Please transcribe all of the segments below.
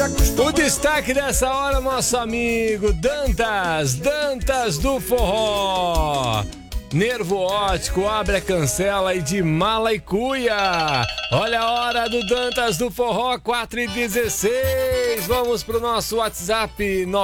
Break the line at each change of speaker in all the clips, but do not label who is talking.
O destaque dessa hora, nosso amigo Dantas do Forró. Nervo óptico, abre a cancela e de mala e cuia. Olha a hora do Dantas do Forró, 4h16. Vamos pro nosso WhatsApp,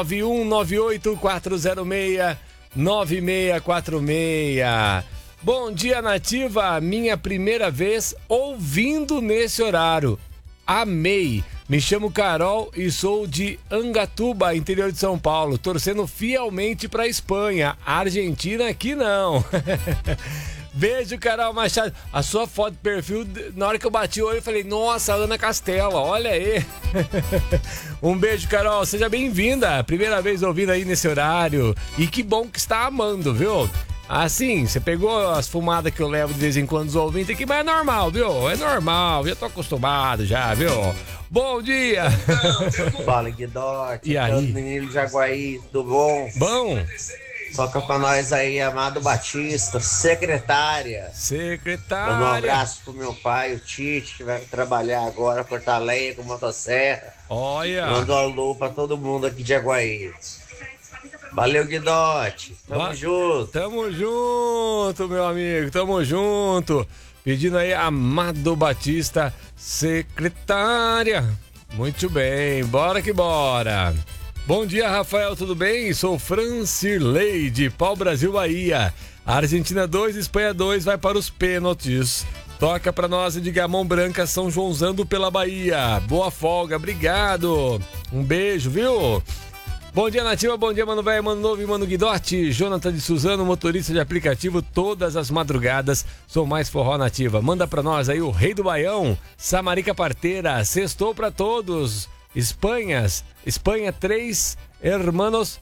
9198-406-9646. Bom dia, Nativa. Minha primeira vez ouvindo nesse horário. Amei. Me chamo Carol e sou de Angatuba, interior de São Paulo, torcendo fielmente pra Espanha. A Argentina aqui não. Beijo, Carol Machado. A sua foto de perfil, na hora que eu bati o olho, eu falei, nossa, Ana Castela, olha aí. Um beijo, Carol. Seja bem-vinda. Primeira vez ouvindo aí nesse horário. E que bom que está amando, viu? Assim, você pegou as fumadas que eu levo de vez em quando os ouvintes aqui, mas é normal, viu? É normal, já tô acostumado já, viu? Bom dia!
Fala, Guidote.
E aí?
Menino de Jaguaí, tudo bom?
Bom?
Toca pra nós aí, Amado Batista, secretária. Manda um abraço pro meu pai, o Tite, que vai trabalhar agora, cortar lenha com motosserra.
Olha!
Manda um alô pra todo mundo aqui de Jaguaí. Valeu, Guidote. Tamo junto.
Tamo junto, meu amigo. Tamo junto. Pedindo aí Amado Batista, secretária. Muito bem. Bora que bora. Bom dia, Rafael. Tudo bem? Sou Francirley, de Pau Brasil, Bahia. Argentina 2, Espanha 2, vai para os pênaltis. Toca pra nós de Gamão Branca, São Joãozando pela Bahia. Boa folga. Obrigado. Um beijo, viu? Bom dia, Nativa, bom dia, Mano Velho, Mano Novo e Mano Guidote. Jonathan de Suzano, motorista de aplicativo, todas as madrugadas. Sou mais forró, Nativa. Manda pra nós aí o Rei do Baião, Samarica Parteira, sextou pra todos. Espanha 3, Hermanos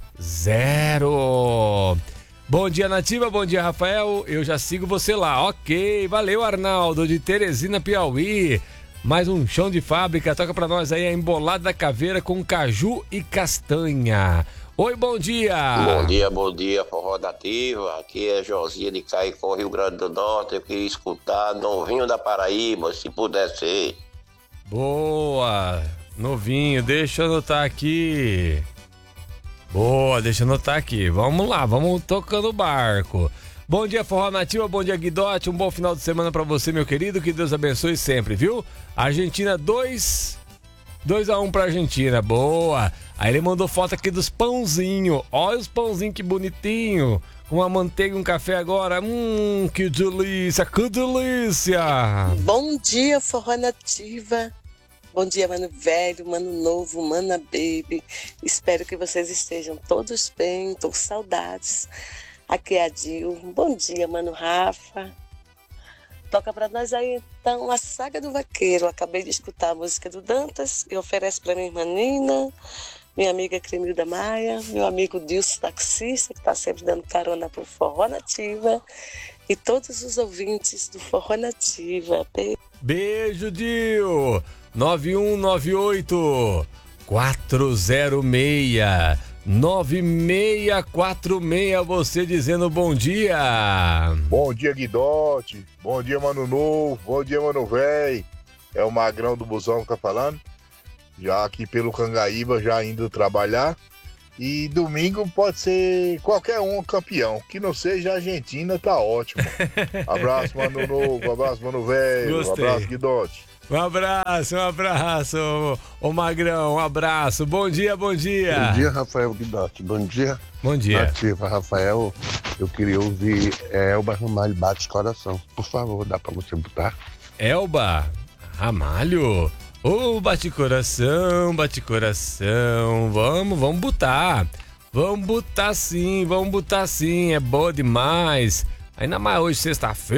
0. Bom dia, Nativa, bom dia, Rafael. Eu já sigo você lá. Ok, valeu, Arnaldo, de Teresina, Piauí. Mais um chão de fábrica, toca pra nós aí a embolada da caveira com caju e castanha. Oi, bom dia!
Bom dia, Forró Nativa. Aqui é Josinha de Caicó, Rio Grande do Norte. Eu queria escutar Novinho da Paraíba, se puder ser.
Boa! Novinho, deixa eu anotar aqui. Boa, deixa eu anotar aqui. Vamos lá, vamos tocando o barco. Bom dia, Forró Nativa, bom dia, Guidote, um bom final de semana pra você, meu querido, que Deus abençoe sempre, viu? Argentina 2-1 pra Argentina, boa. Aí ele mandou foto aqui dos pãozinhos, olha os pãozinhos que bonitinho, com a manteiga e um café agora, que delícia, que delícia.
Bom dia, Forró Nativa. Bom dia, Mano Velho, Mano Novo, Mana Baby. Espero que vocês estejam todos bem, tô com saudades. Aqui é a Dil. Bom dia, Mano Rafa. Toca pra nós aí, então, a Saga do Vaqueiro. Acabei de escutar a música do Dantas e oferece pra minha irmã Nina, minha amiga Cremilda Maia, meu amigo Dilson Taxista, que tá sempre dando carona pro Forró Nativa, e todos os ouvintes do Forró Nativa.
Beijo, Dil. 9198-406 9646, você dizendo bom dia.
Bom dia, Guidote. Bom dia, Mano Novo. Bom dia, Mano Véi. É o Magrão do Busão que tá falando. Já aqui pelo Cangaíba, já indo trabalhar. E domingo pode ser qualquer um campeão. Que não seja a Argentina, tá ótimo. Abraço, Mano Novo. Abraço, Mano Véi. Abraço, Guidote.
Um abraço, ô Magrão, um abraço. Bom dia.
Bom dia, Rafael Guidote. Bom dia.
Bom dia.
Nativa, Rafael. Eu queria ouvir Elba Ramalho, Bate Coração. Por favor, dá pra você botar? Elba
Ramalho? Ô, bate coração. Vamos botar. Vamos botar sim, é boa demais. Ainda mais hoje, sexta-feira.